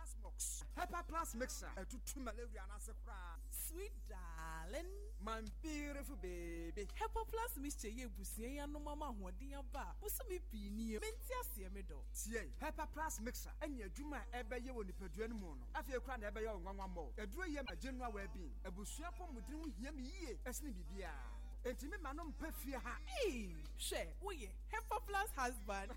Plasmox. Pepper Plus mixer. To malaria and asakura. Sweet darling. My beautiful baby. Pepper Plus mixture ye busie ya no mama hodia ba. Busumi pini. Mentia se me do. Tie. Pepper Plus mixer. Enya adwuma ebe ye woni padua no mu no. Afie kura na ebe ye nwanwa mo. Eduro ye magenua we bin. Ebusua pomudin hu hia me yie. Esne bibia. Entimi manom pafie ha. She, we Pepper Plus husband.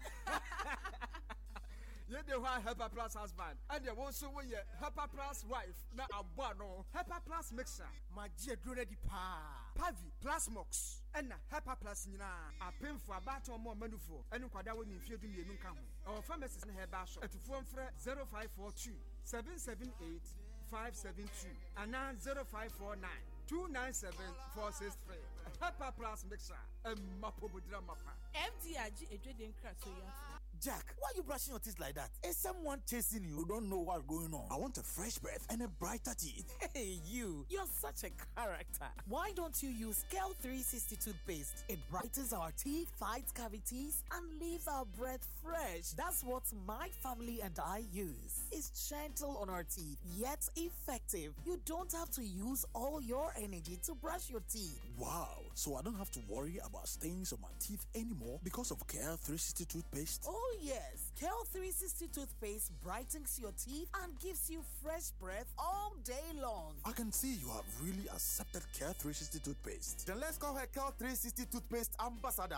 You the one Pepper Plus husband, and you also we Pepper Plus wife. Na abano Pepper Plus mixer. My dear drone di pa. Pavi Plasmox. And na Pepper Plus nyina. A pin for about or more manufo. And kwada we nfie du mienu ka ho. Our pharmacist na heba shop. Etufo mfre 0542 778 572 and 0549 297-463. Pepper Plus mixer. Mapobudra mapa. MDRG Edwin Krasoya. Jack, why are you brushing your teeth like that? Is someone chasing you? You don't know what's going on. I want a fresh breath and a brighter teeth. Hey, you're such a character. Why don't you use Kel 360 toothpaste? It brightens our teeth, fights cavities, and leaves our breath fresh. That's what my family and I use. It's gentle on our teeth, yet effective. You don't have to use all your energy to brush your teeth. Wow, so I don't have to worry about stains on my teeth anymore because of Kel 360 toothpaste? Oh yes, Kel 360 toothpaste brightens your teeth and gives you fresh breath all day long. I can see you have really accepted Kel 360 toothpaste. Then let's call her Kel 360 toothpaste ambassador.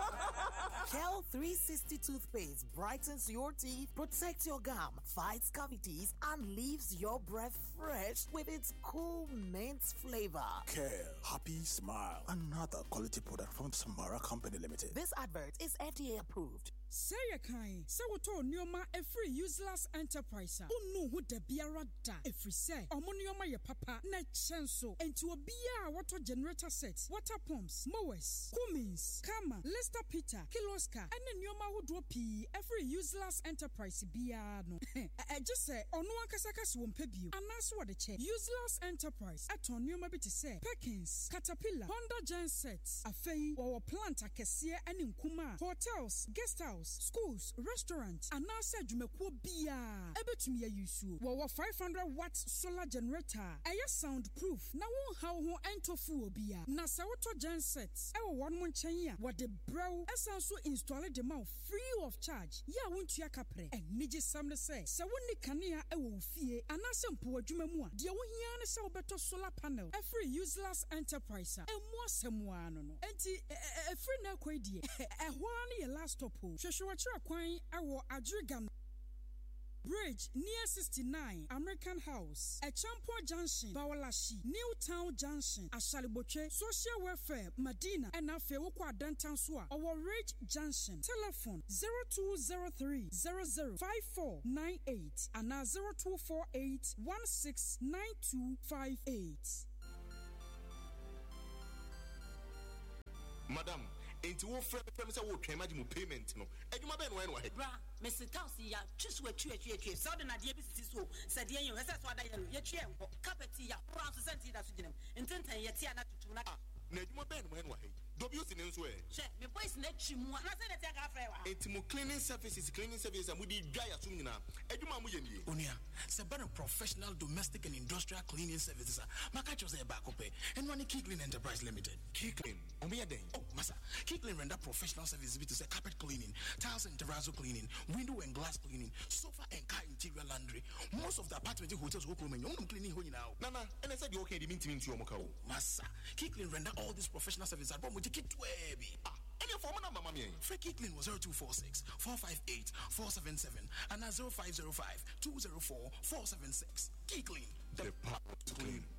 Kel 360 toothpaste brightens your teeth, protects your gum, fights cavities, and leaves your breath fresh with its cool mint flavor. Kel, happy smile. Another quality product from Samara Company Limited. This advert is FDA approved. Say a kind, so to Nioma a free useless enterprise. Unu who de biara da a free say, Omonioma ye papa, net chanso, and to a beer water generator sets, water pumps, mowers, Cummins, Kama, Lester Peter, Kiloska, and the Nioma who drop a free useless enterprise biano. I just say, Onua Kasakas won't pay you, and that's what the check. Useless enterprise at Nioma bit say, Perkins, Caterpillar, Honda Gen sets, a fay, or plant a cassia and in Kuma, hotels, guest house. Schools, restaurants, and now said you make bia. Ebetumi ya yusu. Wawa 500 watts solar generator. Aya soundproof. Na won how ho ento fu bia. Na sawoto gensets. Ewa one month chenya. What the brow esanso install the mouth free of charge. Ya won't ya kapre. And nije samle say. Sa woni kanea ewo fie. Anase mpo adwuma mu a. Dia wo hia ne sa obeto solar panel. A free useless enterprise. Emo semwa no no. Enti a free na kwedie. Ehwa ne ye last stop. Shwachira kwan awo Adrigam Bridge near 69 American House, a Champo Junction, Bawalashi, Newtown Junction, Ashaliboche, Social Welfare, Medina, and Afewokwa Dantanswa, our Ridge Junction. Telephone 0203 005498 and 0248 169258. Madam, into what frame say what claim payment no. Eduma ben wen wa he. Bra, Mr. Tausi ya twisu atwie. So na de bi sisi so. Said yen hwese so ada yen ye twie enko. Carpet ya, pro so senti da so ginem. Ntenten ye tia na tutu na. Na eduma ben wen wa he. WC ne nso e. She, me boys na twimu. Na se na tia ka fra wa. Intimo cleaning services amudi dwa ya sum nyina. Eduma mu ye nie. Onia, se ban professional domestic and industrial cleaning services. Maka chose e ba ko pe. And one Key Clean Enterprise Limited. Key Clean. Omo den. Oh, masa. Key Clean render professional services to say carpet cleaning, tiles and terrazzo cleaning, window and glass cleaning, sofa and car interior laundry. Most of the apartment hotels who come in, you cleaning ho now. Nana, and I said you okay, the mean to omoka. Masa. Key Clean render all these professional services at Bomu Kit Webby. And your phone number, mammy. Key Clean was 0246 458 477 and 0505 204 476. Key Clean. The power to clean.